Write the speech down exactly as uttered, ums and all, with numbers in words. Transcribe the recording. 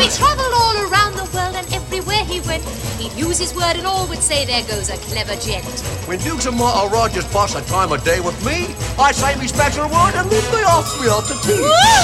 He travelled all around the world, and everywhere he went, he'd use his word and all would say, there goes a clever gent. When Dukes and Martha Rogers pass a time of day with me, I say me special word and then they ask me out to tea. Woo!